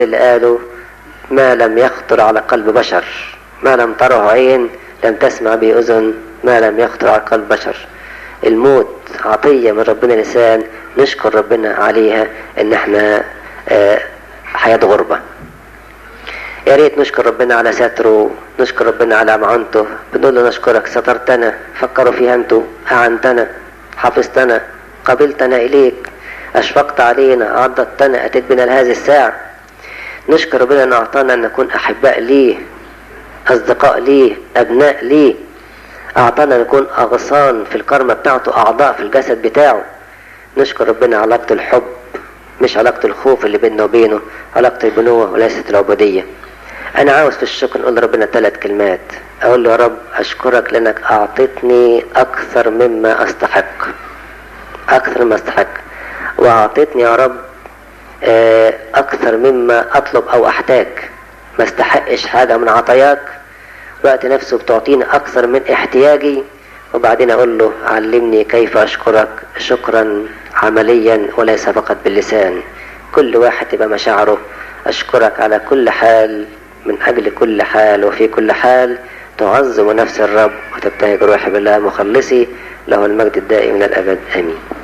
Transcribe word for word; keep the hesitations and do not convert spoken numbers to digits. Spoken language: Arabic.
اللي قالوا ما لم يخطر على قلب بشر، ما لم تره عين، لم تسمع به أذن، ما لم يخطر على قلب بشر. الموت عطية من ربنا لسان نشكر ربنا عليها، ان احنا اه حياة غربة. يا ريت نشكر ربنا على ستره، نشكر ربنا على معونته، بنقول له نشكرك سترتنا، فكروا فيها انتوا، اعنتنا، حفظتنا، قبلتنا اليك، اشفقت علينا، عضدتنا، اتيت بنا لهذه الساعة. نشكر ربنا ان اعطانا ان نكون احباء ليه، اصدقاء ليه، ابناء ليه، اعطانا نكون اغصان في الكرمة بتاعته، اعضاء في الجسد بتاعه. نشكر ربنا على علاقة الحب، مش علاقة الخوف اللي بيننا وبينه، علاقة البنوة وليست العبودية. انا عاوز في الشكر نقول لربنا ثلاث كلمات، اقول له يا رب اشكرك لانك اعطيتني اكثر مما استحق، اكثر مما استحق، واعطيتني يا رب اكثر مما اطلب او احتاج. ما استحقش حاجة من عطاياك، وقت نفسه بتعطيني اكثر من احتياجي. وبعدين اقول له علمني كيف اشكرك شكرا عمليا وليس فقط باللسان. كل واحد تبقى مشاعره اشكرك على كل حال، من اجل كل حال وفي كل حال تعظم نفس الرب وتبتهج روحي بالله مخلصي، له المجد الدائم من الابد امين.